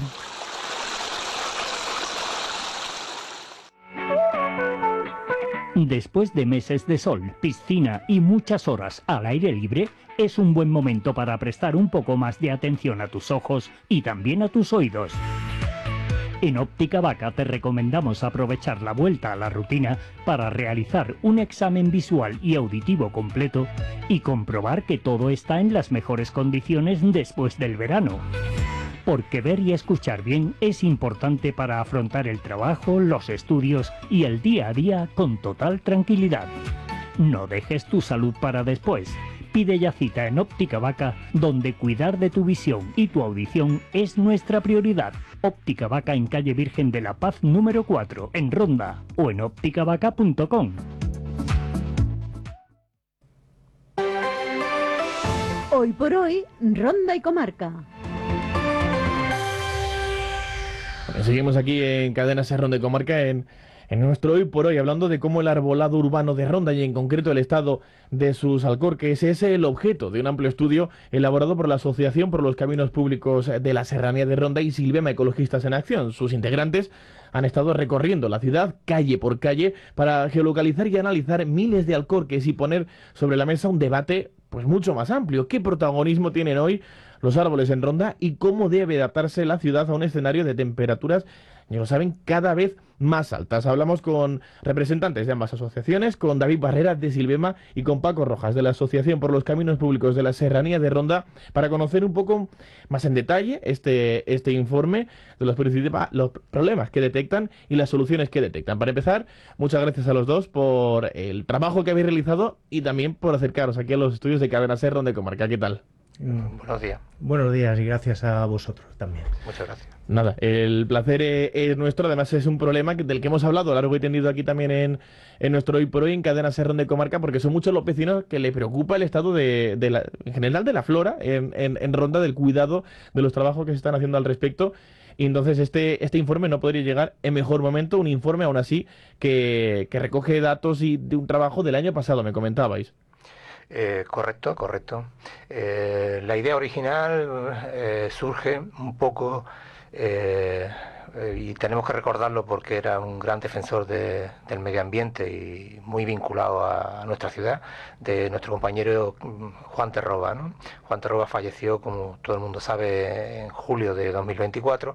Después de meses de sol, piscina y muchas horas al aire libre, es un buen momento para prestar un poco más de atención a tus ojos y también a tus oídos. En Óptica Vaca te recomendamos aprovechar la vuelta a la rutina para realizar un examen visual y auditivo completo y comprobar que todo está en las mejores condiciones después del verano. Porque ver y escuchar bien es importante para afrontar el trabajo, los estudios y el día a día con total tranquilidad. No dejes tu salud para después. Pide ya cita en Óptica Vaca, donde cuidar de tu visión y tu audición es nuestra prioridad. Óptica Vaca en calle Virgen de la Paz número cuatro, en Ronda, o en óptica vaca punto com. Hoy por hoy, Ronda y Comarca. Bueno, seguimos aquí en Cadena Ser Ronda y Comarca en... En nuestro Hoy por Hoy, hablando de cómo el arbolado urbano de Ronda y en concreto el estado de sus alcorques es el objeto de un amplio estudio elaborado por la Asociación por los Caminos Públicos de la Serranía de Ronda y Silvema Ecologistas en Acción. Sus integrantes han estado recorriendo la ciudad calle por calle para geolocalizar y analizar miles de alcorques y poner sobre la mesa un debate pues mucho más amplio. ¿Qué protagonismo tienen hoy los árboles en Ronda y cómo debe adaptarse la ciudad a un escenario de temperaturas, ya lo saben, cada vez más altas? Hablamos con representantes de ambas asociaciones, con David Barreira de Silvema y con Paco Rojas de la Asociación por los Caminos Públicos de la Serranía de Ronda, para conocer un poco más en detalle este, este informe de los, los problemas que detectan y las soluciones que detectan. Para empezar, muchas gracias a los dos por el trabajo que habéis realizado y también por acercaros aquí a los estudios de Cadena Ser Ronda y Comarca. ¿Qué tal? Mm. Buenos días. Buenos días y gracias a vosotros también. Muchas gracias. Nada, el placer es, es nuestro. Además es un problema que, del que hemos hablado largo y tendido aquí también en, en nuestro Hoy por Hoy en Cadena Ser Ronda y Comarca, porque son muchos los vecinos que le preocupa el estado de, de la, en general de la flora en, en, en Ronda, del cuidado de los trabajos que se están haciendo al respecto. Y entonces este, este informe no podría llegar en mejor momento, un informe aún así que, que recoge datos y de un trabajo del año pasado, me comentabais. Eh, correcto, correcto. Eh, la idea original eh, surge un poco, eh, eh, y tenemos que recordarlo porque era un gran defensor de, del medio ambiente y muy vinculado a, a nuestra ciudad, de nuestro compañero Juan Terroba, ¿no? Juan Terroba falleció, como todo el mundo sabe, en julio de dos mil veinticuatro,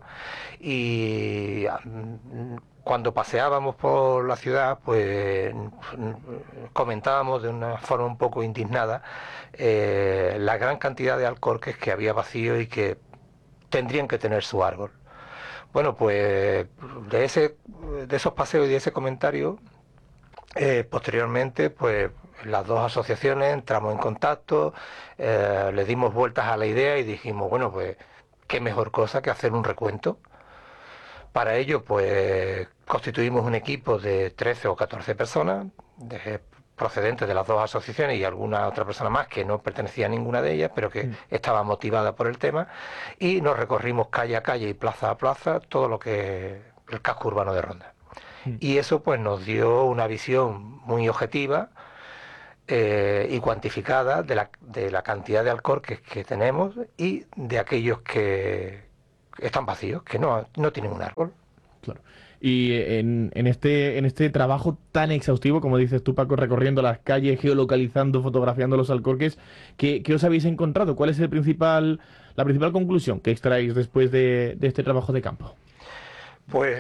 y cuando paseábamos por la ciudad, pues comentábamos de una forma un poco indignada eh, la gran cantidad de alcorques que había vacío y que tendrían que tener su árbol. Bueno, pues de ese, de esos paseos y de ese comentario, eh, posteriormente, pues las dos asociaciones entramos en contacto, eh, le dimos vueltas a la idea y dijimos, bueno, pues qué mejor cosa que hacer un recuento. Para ello, pues constituimos un equipo de trece o catorce personas, de, procedentes de las dos asociaciones y alguna otra persona más que no pertenecía a ninguna de ellas, pero que mm. estaba motivada por el tema, y nos recorrimos calle a calle y plaza a plaza todo lo que el casco urbano de Ronda. Mm. Y eso pues nos dio una visión muy objetiva eh, y cuantificada de la, de la cantidad de alcorques que tenemos y de aquellos que están vacíos, que no, no tienen un árbol. Claro. Y en, en este en este trabajo tan exhaustivo, como dices tú, Paco, recorriendo las calles, geolocalizando, fotografiando los alcorques, ¿qué, qué os habéis encontrado? ¿Cuál es el principal la principal conclusión que extraéis después de, de este trabajo de campo? Pues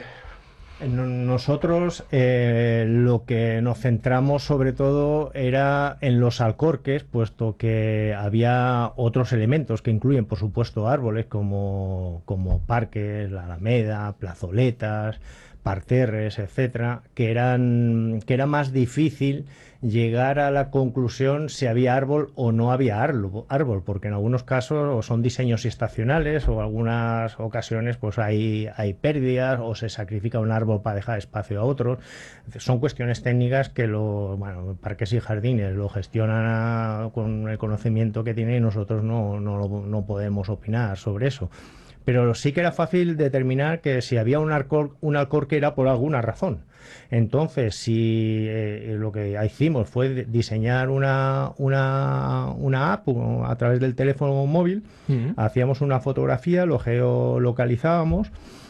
nosotros eh, lo que nos centramos sobre todo era en los alcorques, puesto que había otros elementos que incluyen, por supuesto, árboles como, como parques, la alameda, plazoletas, parterres, etcétera, que eran que era más difícil llegar a la conclusión si había árbol o no había árbol, porque en algunos casos o son diseños estacionales o en algunas ocasiones pues hay, hay pérdidas o se sacrifica un árbol para dejar espacio a otros. Son cuestiones técnicas que los bueno, parques y jardines lo gestionan a, con el conocimiento que tienen y nosotros no, no, no podemos opinar sobre eso. Pero sí que era fácil determinar que si había un, alcor, un alcorque era por alguna razón. Entonces, si eh, lo que hicimos fue diseñar una, una, una app a través del teléfono móvil, uh-huh. hacíamos una fotografía, lo geolocalizábamos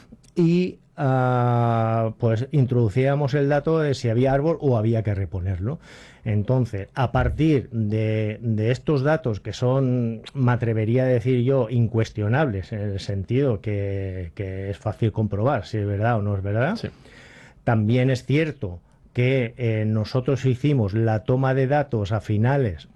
y uh, pues introducíamos el dato de si había árbol o había que reponerlo. Entonces, a partir de, de estos datos que son, me atrevería a decir yo, incuestionables, en el sentido que, que es fácil comprobar si es verdad o no es verdad, sí. También es cierto que eh, nosotros hicimos la toma de datos a finales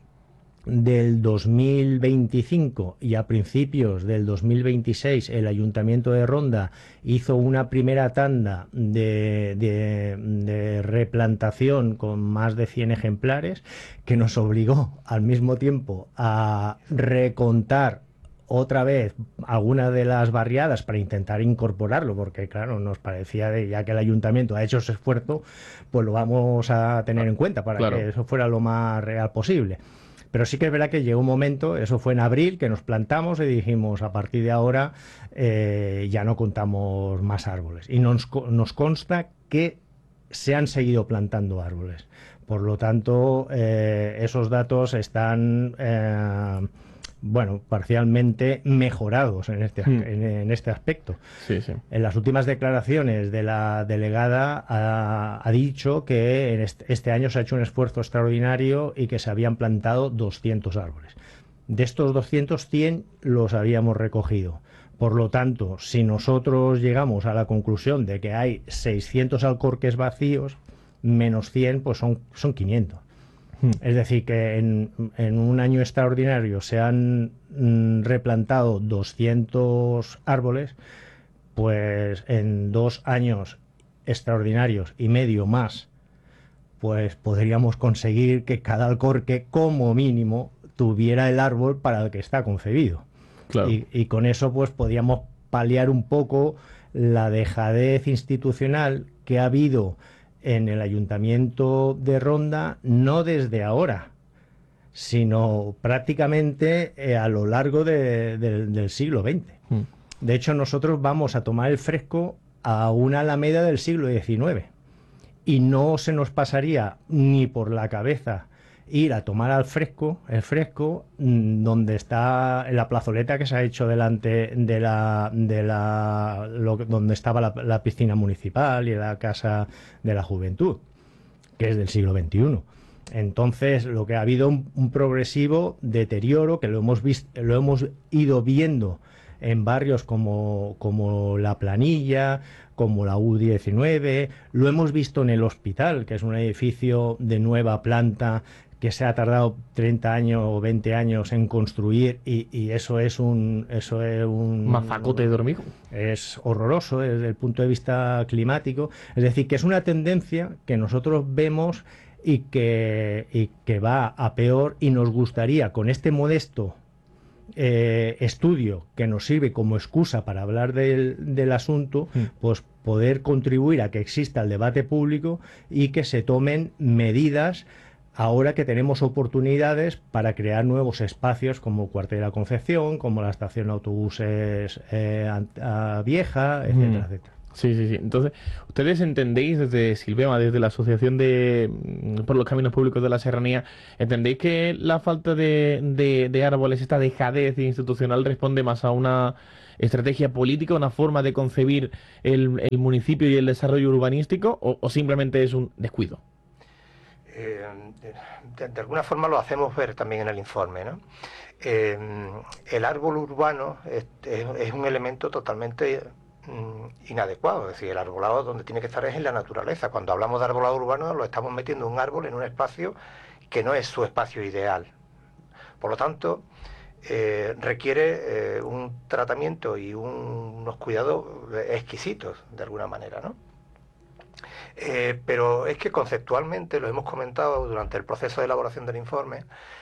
del dos mil veinticinco y a principios del dos mil veintiséis el Ayuntamiento de Ronda hizo una primera tanda de, de, de replantación con más de cien ejemplares que nos obligó al mismo tiempo a recontar otra vez alguna de las barriadas para intentar incorporarlo, porque claro, nos parecía, de, ya que el ayuntamiento ha hecho ese esfuerzo, pues lo vamos a tener en cuenta para claro. que eso fuera lo más real posible. Pero sí que es verdad que llegó un momento, eso fue en abril, que nos plantamos y dijimos, a partir de ahora eh, ya no contamos más árboles. Y nos, nos consta que se han seguido plantando árboles. Por lo tanto, eh, esos datos están... Eh, bueno, parcialmente mejorados en este, mm. en, en este aspecto. Sí, sí. En las últimas declaraciones de la delegada ha, ha dicho que en este, este año se ha hecho un esfuerzo extraordinario y que se habían plantado doscientos árboles. De estos doscientos, cien los habíamos recogido. Por lo tanto, si nosotros llegamos a la conclusión de que hay seiscientos alcorques vacíos, menos cien, pues son, son quinientos. Es decir, que en, en un año extraordinario se han mm, replantado doscientos árboles, pues en dos años extraordinarios y medio más, pues podríamos conseguir que cada alcorque, como mínimo, tuviera el árbol para el que está concebido. Claro. Y, y con eso pues podíamos paliar un poco la dejadez institucional que ha habido en el Ayuntamiento de Ronda, no desde ahora, sino prácticamente eh, a lo largo de, de, del siglo veinte. Mm. De hecho, nosotros vamos a tomar el fresco a una alameda del siglo diecinueve y no se nos pasaría ni por la cabeza ir a tomar al fresco, el fresco, donde está en la plazoleta que se ha hecho delante de la, de la lo, donde estaba la, la piscina municipal y la casa de la juventud, que es del siglo veintiuno. Entonces, lo que ha habido un, un progresivo deterioro que lo hemos visto, lo hemos ido viendo en barrios como, como La Planilla, como la U diecinueve, lo hemos visto en el hospital, que es un edificio de nueva planta que se ha tardado treinta años o veinte años en construir y, y eso es un eso es un mazacote de hormigón. Es horroroso desde el punto de vista climático. Es decir, que es una tendencia que nosotros vemos y que, y que va a peor, y nos gustaría con este modesto eh, estudio que nos sirve como excusa para hablar del, del asunto, mm. pues poder contribuir a que exista el debate público y que se tomen medidas ahora que tenemos oportunidades para crear nuevos espacios como el Cuartel de la Concepción, como la estación de autobuses eh, a, a Vieja, etcétera, mm. etcétera. Sí, sí, sí. Entonces, ¿ustedes entendéis desde Silvema, desde la Asociación de por los Caminos Públicos de la Serranía, entendéis que la falta de, de, de árboles, esta dejadez institucional, responde más a una estrategia política, una forma de concebir el, el municipio y el desarrollo urbanístico, o, o simplemente es un descuido? Eh, de, de alguna forma lo hacemos ver también en el informe, ¿no? Eh, el árbol urbano es, es, es un elemento totalmente mm, inadecuado, es decir, el arbolado donde tiene que estar es en la naturaleza. Cuando hablamos de arbolado urbano lo estamos metiendo un árbol en un espacio que no es su espacio ideal. Por lo tanto, eh, requiere eh, un tratamiento y un, unos cuidados exquisitos, de alguna manera, ¿no? Eh, pero es que conceptualmente, lo hemos comentado durante el proceso de elaboración del informe,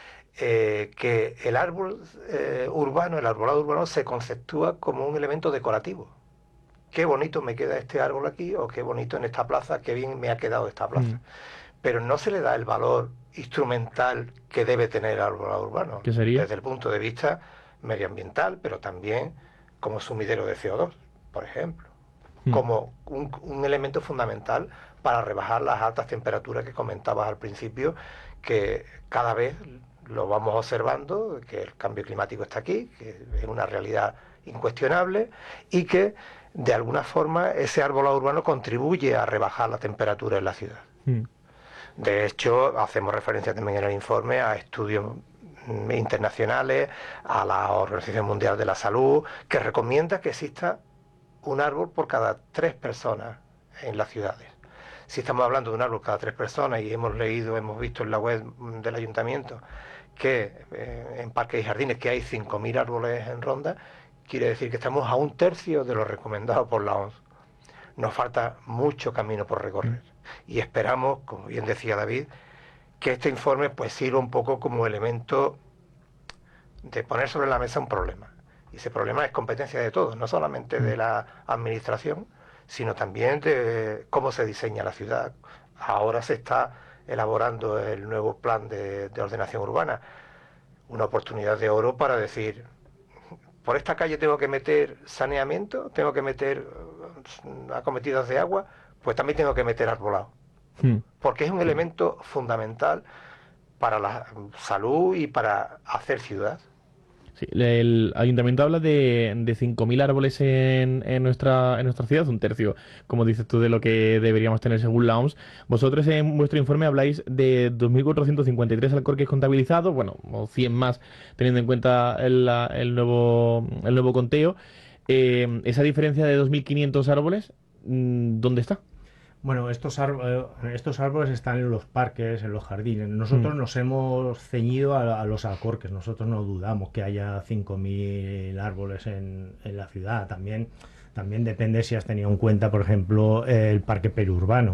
eh, que el árbol eh, urbano, el arbolado urbano, se conceptúa como un elemento decorativo. Qué bonito me queda este árbol aquí, o qué bonito en esta plaza, qué bien me ha quedado esta plaza. Mm. Pero no se le da el valor instrumental que debe tener el arbolado urbano. ¿Qué sería? Desde el punto de vista medioambiental, pero también como sumidero de C O dos, por ejemplo. Como un, un elemento fundamental para rebajar las altas temperaturas que comentabas al principio, que cada vez lo vamos observando, que el cambio climático está aquí, que es una realidad incuestionable, y que de alguna forma ese arbolado urbano contribuye a rebajar la temperatura en la ciudad. Mm. De hecho, hacemos referencia también en el informe a estudios internacionales, a la Organización Mundial de la Salud, que recomienda que exista un árbol por cada tres personas en las ciudades. Si estamos hablando de un árbol cada tres personas, y hemos leído, hemos visto en la web del ayuntamiento que eh, en parques y jardines que hay cinco mil árboles en Ronda, quiere decir que estamos a un tercio de lo recomendado por la O M S. Nos falta mucho camino por recorrer y esperamos, como bien decía David, que este informe pues sirva un poco como elemento de poner sobre la mesa un problema. Y ese problema es competencia de todos, no solamente de la administración, sino también de cómo se diseña la ciudad. Ahora se está elaborando el nuevo plan de, de ordenación urbana, una oportunidad de oro para decir, por esta calle tengo que meter saneamiento, tengo que meter acometidas de agua, pues también tengo que meter arbolado, hmm. porque es un elemento fundamental para la salud y para hacer ciudad. Sí, el ayuntamiento habla de, de cinco mil árboles en, en, nuestra, en nuestra ciudad, un tercio, como dices tú, de lo que deberíamos tener según la O M S. Vosotros en vuestro informe habláis de dos mil cuatrocientos cincuenta y tres alcorques contabilizados, bueno, o cien más, teniendo en cuenta el, el, nuevo, el nuevo conteo. Eh, esa diferencia de dos mil quinientos árboles, ¿dónde está? Bueno, estos, árboles, estos árboles están en los parques, en los jardines. Nosotros mm. nos hemos ceñido a, a los alcorques. Nosotros no dudamos que haya cinco mil árboles en, en la ciudad. También, también depende si has tenido en cuenta, por ejemplo, el parque periurbano,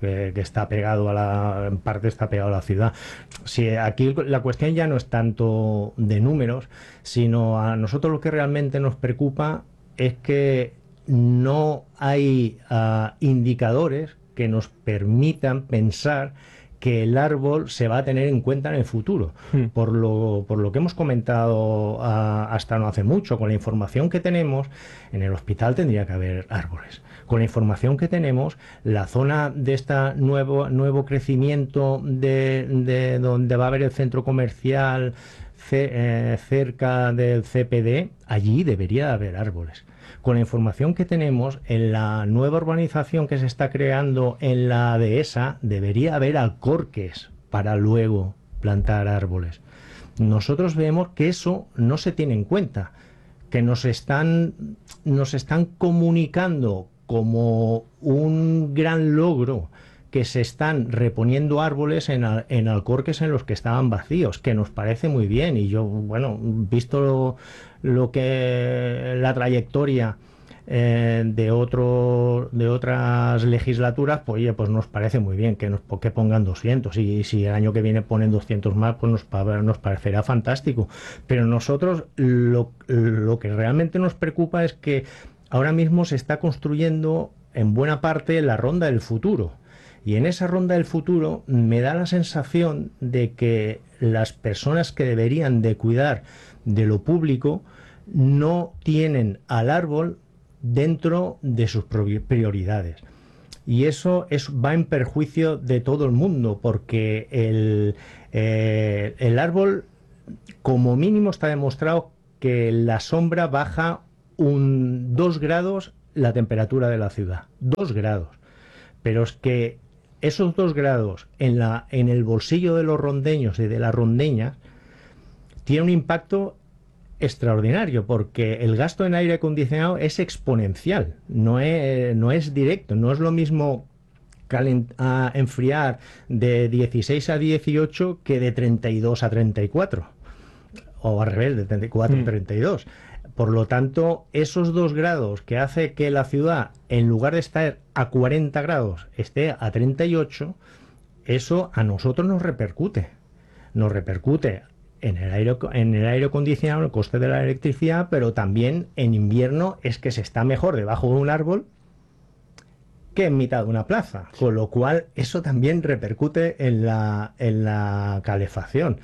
que, que está pegado a la, en parte está pegado a la ciudad. Si aquí la cuestión ya no es tanto de números, sino a nosotros lo que realmente nos preocupa es que no hay uh, indicadores que nos permitan pensar que el árbol se va a tener en cuenta en el futuro. Mm. Por lo, por lo que hemos comentado uh, hasta no hace mucho, con la información que tenemos, en el hospital tendría que haber árboles. Con la información que tenemos, la zona de este nuevo, nuevo crecimiento de, de donde va a haber el centro comercial ce, eh, cerca del C P D, allí debería haber árboles. Con la información que tenemos, en la nueva urbanización que se está creando en la dehesa, debería haber alcorques para luego plantar árboles. Nosotros vemos que eso no se tiene en cuenta, que nos están, nos están comunicando como un gran logro que se están reponiendo árboles en, en alcorques en los que estaban vacíos, que nos parece muy bien. Y yo, bueno, visto lo, lo que la trayectoria eh, de otro de otras legislaturas, pues oye, pues nos parece muy bien que nos que pongan doscientos, y si el año que viene ponen doscientos más, pues nos, nos parecerá fantástico. Pero nosotros lo, lo que realmente nos preocupa es que ahora mismo se está construyendo en buena parte la ronda del futuro. Y en esa ronda del futuro me da la sensación de que las personas que deberían de cuidar de lo público no tienen al árbol dentro de sus prioridades. Y eso es, va en perjuicio de todo el mundo, porque el, eh, el árbol, como mínimo, está demostrado que la sombra baja un dos grados la temperatura de la ciudad. Dos grados. Pero es que esos dos grados en, la, en el bolsillo de los rondeños y de las rondeñas tiene un impacto extraordinario, porque el gasto en aire acondicionado es exponencial, no es, no es directo. No es lo mismo calent, a enfriar de dieciséis a dieciocho que de treinta y dos a treinta y cuatro, o al revés, de treinta y cuatro a treinta y dos. Por lo tanto, esos dos grados que hace que la ciudad, en lugar de estar a cuarenta grados, esté a treinta y ocho, eso a nosotros nos repercute. Nos repercute en el aire, en el aire acondicionado, en el coste de la electricidad, pero también en invierno es que se está mejor debajo de un árbol que en mitad de una plaza. Con lo cual, eso también repercute en la, en la calefacción.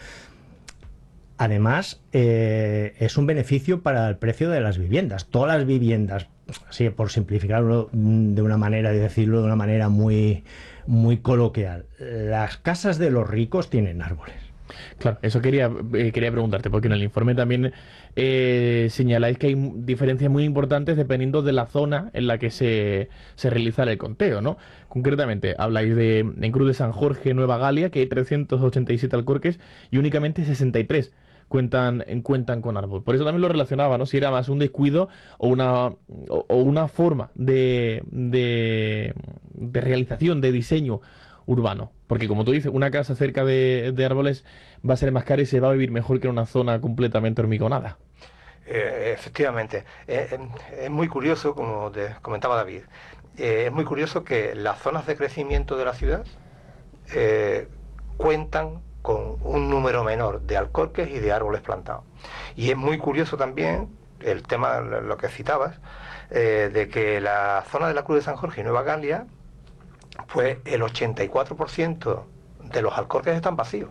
Además, eh, es un beneficio para el precio de las viviendas. Todas las viviendas, sí, por simplificarlo de una manera, de decirlo de una manera muy, muy coloquial, las casas de los ricos tienen árboles. Claro, eso quería, eh, quería preguntarte, porque en el informe también eh, señaláis que hay diferencias muy importantes dependiendo de la zona en la que se, se realiza el conteo, ¿no? Concretamente, habláis de en Cruz de San Jorge, Nueva Galia, que hay trescientos ochenta y siete alcorques y únicamente sesenta y tres cuentan, cuentan con árbol. Por eso también lo relacionaba, ¿no? Si era más un descuido o una, o, o una forma de, de, de realización, de diseño urbano. Porque como tú dices, una casa cerca de, de árboles va a ser más cara y se va a vivir mejor que en una zona completamente hormigonada. Eh, efectivamente. Eh, eh, es muy curioso, como te comentaba David, eh, es muy curioso que las zonas de crecimiento de la ciudad eh, cuentan con un número menor de alcorques y de árboles plantados. Y es muy curioso también el tema, lo que citabas, eh, de que la zona de la Cruz de San Jorge y Nueva Galia, pues el ochenta y cuatro por ciento de los alcorques están vacíos.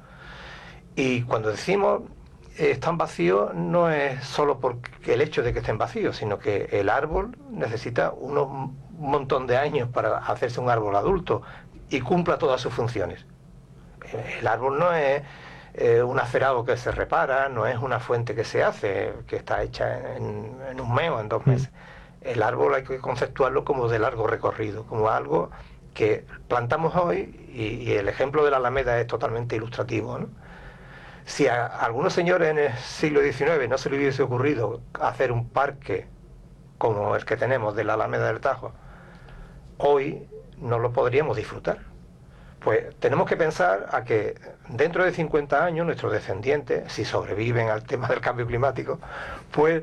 Y cuando decimos eh, están vacíos, no es solo porque el hecho de que estén vacíos, sino que el árbol necesita unos, un montón de años para hacerse un árbol adulto y cumpla todas sus funciones. El árbol no es eh, un acerado que se repara, no es una fuente que se hace, que está hecha en, en un mes o en dos meses. El árbol hay que conceptuarlo como de largo recorrido, como algo que plantamos hoy, y, y el ejemplo de la Alameda es totalmente ilustrativo, ¿no? Si a, a algunos señores en el siglo diecinueve no se les hubiese ocurrido hacer un parque como el que tenemos de la Alameda del Tajo, hoy no lo podríamos disfrutar. Pues tenemos que pensar a que dentro de cincuenta años nuestros descendientes, si sobreviven al tema del cambio climático, pues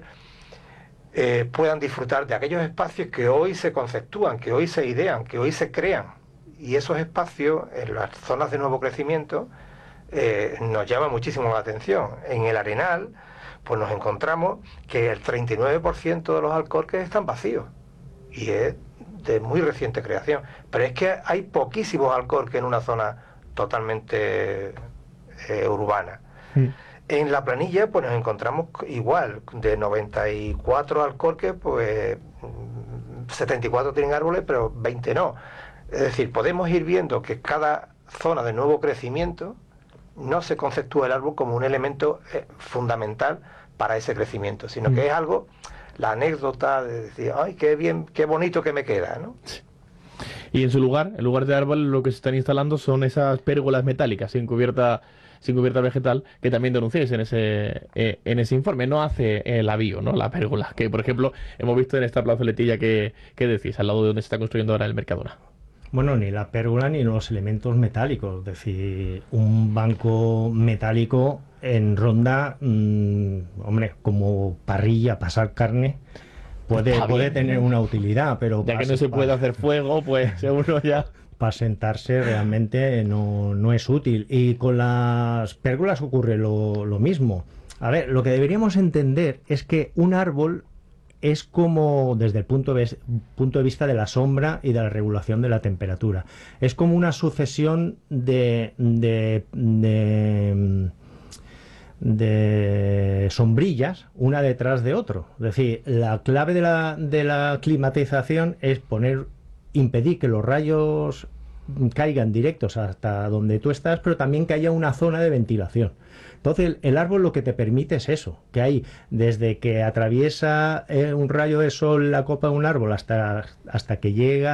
eh, puedan disfrutar de aquellos espacios que hoy se conceptúan, que hoy se idean, que hoy se crean y esos espacios en las zonas de nuevo crecimiento eh, nos llama muchísimo la atención. En el Arenal, pues nos encontramos que el treinta y nueve por ciento de los alcorques están vacíos, y es de muy reciente creación, pero es que hay poquísimos alcorques en una zona totalmente eh, urbana. Mm. En la planilla pues nos encontramos igual, de noventa y cuatro alcorques, pues setenta y cuatro tienen árboles, pero veinte no. Es decir, podemos ir viendo que cada zona de nuevo crecimiento no se conceptúa el árbol como un elemento eh, fundamental para ese crecimiento, sino mm. que es algo, la anécdota de decir, ay, qué bien, qué bonito que me queda, ¿no? Y en su lugar, en lugar de árbol, lo que se están instalando son esas pérgolas metálicas sin cubierta, sin cubierta vegetal, que también denunciáis en ese eh, en ese informe. No hace el avío, ¿no? La pérgola, que por ejemplo hemos visto en esta plazoletilla que, que decís, al lado de donde se está construyendo ahora el Mercadona. Bueno, ni la pérgola ni los elementos metálicos. Es decir, un banco metálico en Ronda, mmm, hombre, como parrilla, pasar carne, puede, puede tener una utilidad, pero... Ya que no se puede hacer fuego, pues seguro ya... Para sentarse realmente no, no es útil. Y con las pérgolas ocurre lo, lo mismo. A ver, lo que deberíamos entender es que un árbol es como, desde el punto de, punto de vista de la sombra y de la regulación de la temperatura, es como una sucesión de, de, de, de sombrillas, una detrás de otro. Es decir, la clave de la, de la climatización es poner, impedir que los rayos caigan directos hasta donde tú estás, pero también que haya una zona de ventilación. Entonces el árbol lo que te permite es eso, que hay desde que atraviesa eh, un rayo de sol la copa de un árbol hasta, hasta que llega